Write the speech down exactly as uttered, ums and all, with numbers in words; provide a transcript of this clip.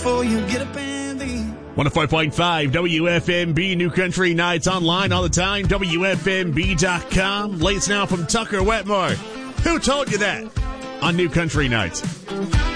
before you get up and leave. one oh five point five W F M B New Country Nights, online all the time, W F M B dot com. Latest now from Tucker Wetmore. Who told you that? On New Country Nights.